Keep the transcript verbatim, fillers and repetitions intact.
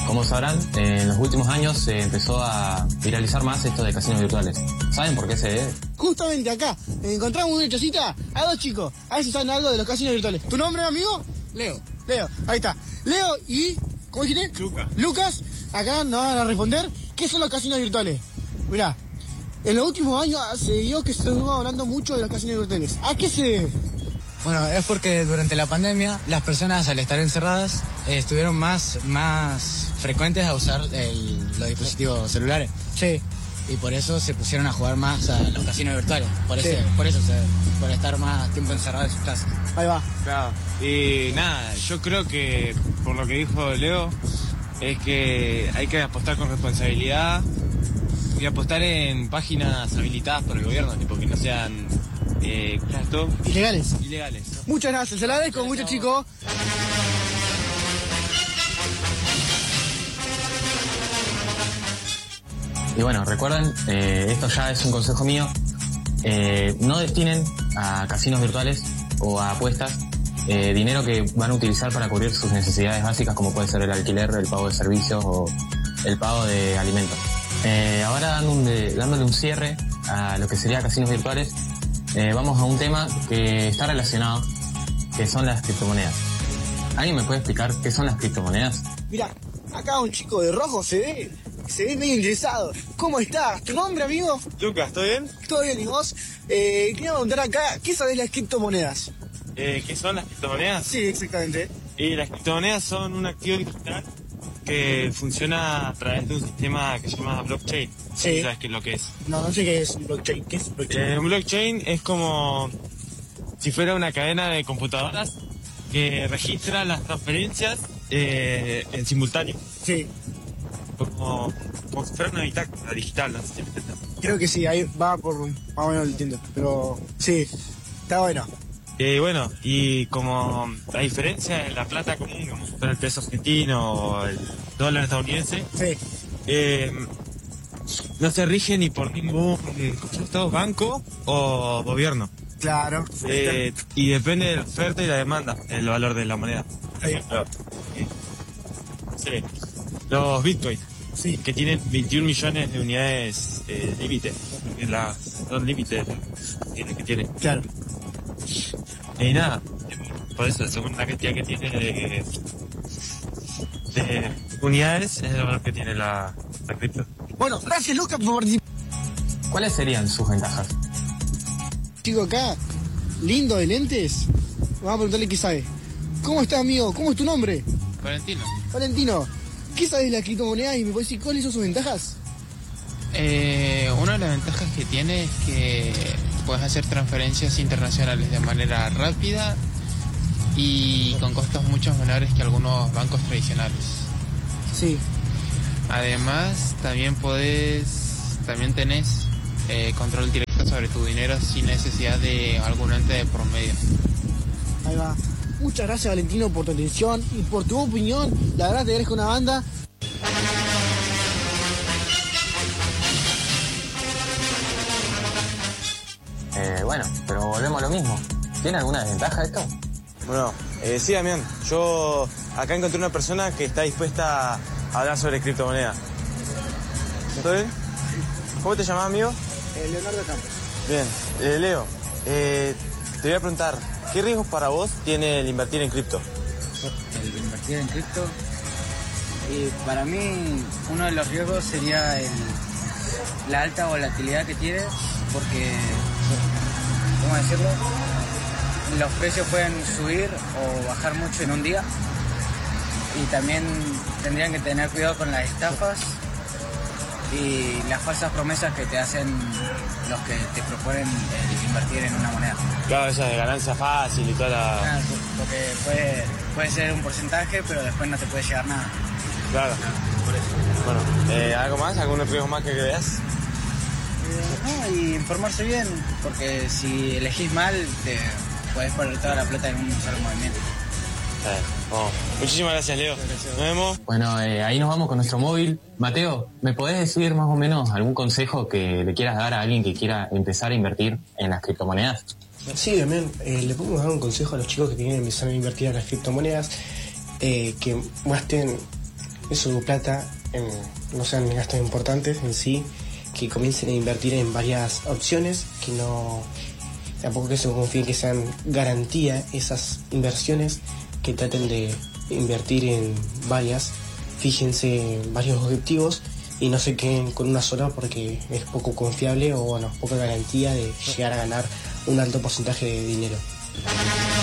Como sabrán, en los últimos años se empezó a viralizar más esto de casinos virtuales. ¿Saben por qué se debe? Justamente acá encontramos una chocita a dos chicos. A ver si saben algo de los casinos virtuales. ¿Tu nombre, amigo? Leo. Leo, ahí está. Leo y... ¿cómo dijiste? Lucas. Lucas, acá nos van a responder qué son los casinos virtuales. Mirá, en los últimos años se dio que se estuvo hablando mucho de los casinos virtuales. ¿A qué se debe? Bueno, es porque durante la pandemia las personas al estar encerradas eh, estuvieron más, más frecuentes a usar el, los dispositivos celulares. Sí. Y por eso se pusieron a jugar más a los casinos virtuales. Por eso, Sí. por eso se, por estar más tiempo encerrados en sus casas. Ahí va. Claro. Y nada, yo creo que por lo que dijo Leo, es que hay que apostar con responsabilidad y apostar en páginas habilitadas por el gobierno, tipo que no sean eh, esto? Ilegales. ilegales. Muchas gracias, se la agradezco mucho, chicos. Y bueno, recuerden, eh, esto ya es un consejo mío, eh, no destinen a casinos virtuales o a apuestas eh, dinero que van a utilizar para cubrir sus necesidades básicas, como puede ser el alquiler, el pago de servicios o el pago de alimentos. Eh, ahora dando un de, dándole un cierre a lo que sería casinos virtuales, eh, vamos a un tema que está relacionado, que son las criptomonedas. ¿Alguien me puede explicar qué son las criptomonedas? Mira, acá un chico de rojo se ve, se ve medio interesado. ¿Cómo estás? ¿Tu nombre, amigo? Lucas, ¿todo bien? ¿Todo bien, y vos? Eh, quería preguntar acá, ¿qué sabés de las criptomonedas? Eh, ¿Qué son las criptomonedas? Sí, exactamente. Y las criptomonedas son un activo digital que funciona a través de un sistema que se llama blockchain. Sí. ¿Sabes qué es lo que es? No, no sé qué es blockchain. ¿Qué es blockchain? Eh, un blockchain es como si fuera una cadena de computadoras que registra las transferencias eh, en simultáneo. Sí, Como, como si fuera una bitácora digital, no sé si me entiendes. creo que sí, ahí va por... más o menos lo entiendo, pero sí, está bueno. Eh, bueno, y como la diferencia de la plata común, como si fuera el peso argentino o el dólar estadounidense, Sí, eh, no se rige ni por ningún Estado, banco o gobierno. claro. Eh, y depende de la oferta y la demanda, el valor de la moneda. Por Ahí. ejemplo, eh, sí, los Bitcoin, Sí. que tienen veintiún millones de unidades eh, límite, la, son límites que tiene. Claro. Y nada, por eso, según la cantidad que tiene de, de unidades, es el valor que tiene la, la cripto. Bueno, gracias, Lucas, por participar. ¿Cuáles serían sus ventajas? Chico acá, lindo de lentes. Vamos a preguntarle qué sabe. ¿Cómo estás, amigo? ¿Cómo es tu nombre? Valentino. Valentino, ¿qué sabes de las criptomonedas y me puedes decir cuáles son sus ventajas? Eh, una de las ventajas que tiene es que puedes hacer transferencias internacionales de manera rápida y con costos mucho menores que algunos bancos tradicionales. Sí. Además, también podés, también tenés eh, control directo sobre tu dinero sin necesidad de algún ente de por medio. Ahí va. Muchas gracias, Valentino, por tu atención y por tu opinión. La verdad te agradezco una banda. Eh, bueno, pero volvemos a lo mismo. ¿Tiene alguna desventaja esto? Bueno, eh, sí, Damián, yo acá encontré una persona que está dispuesta a hablar sobre criptomonedas. ¿Todo bien? ¿Cómo te llamas, amigo? Eh, Leonardo Campos. Bien, eh, Leo, eh, te voy a preguntar, ¿qué riesgos para vos tiene el invertir en cripto? El invertir en cripto. Y para mí uno de los riesgos sería el, la alta volatilidad que tiene, porque, ¿cómo decirlo? Los precios pueden subir o bajar mucho en un día. Y también tendrían que tener cuidado con las estafas y las falsas promesas que te hacen los que te proponen el invertir en una moneda. Claro, esa de ganancia fácil y toda la... Ah, porque puede, puede ser un porcentaje, pero después no te puede llegar nada. Claro. Por eso. Bueno, eh, ¿algo más? ¿Algún riesgo más que veas? Eh, no, y informarse bien, porque si elegís mal, te podés poner toda la plata en un solo movimiento. Eh, bueno, muchísimas gracias, Leo. Nos vemos. Bueno, eh, ahí nos vamos con nuestro móvil. Mateo, ¿me podés decir más o menos algún consejo que le quieras dar a alguien que quiera empezar a invertir en las criptomonedas? Sí, también eh, le podemos dar un consejo a los chicos que quieren empezar a invertir en las criptomonedas, eh, que muestren su plata en, no sean gastos importantes en sí, que comiencen a invertir en varias opciones, que no, tampoco que se confíen que sean garantía esas inversiones, que traten de invertir en varias, fíjense en varios objetivos y no se queden con una sola porque es poco confiable o bueno, poca garantía de llegar a ganar un alto porcentaje de dinero.